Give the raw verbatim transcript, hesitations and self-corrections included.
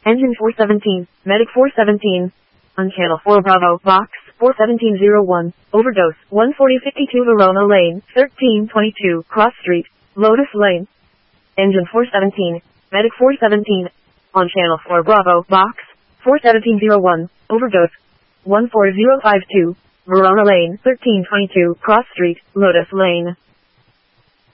Engine four seventeen, Medic four seventeen. On channel four Bravo, box, four seventeen oh one, overdose, one forty fifty-two Verona Lane, thirteen twenty-two, Cross Street, Lotus Lane. Engine four seventeen, Medic four seventeen. On channel four Bravo, box, four seventeen oh one, overdose, one four zero five two, Verona Lane, thirteen twenty-two, Cross Street, Lotus Lane.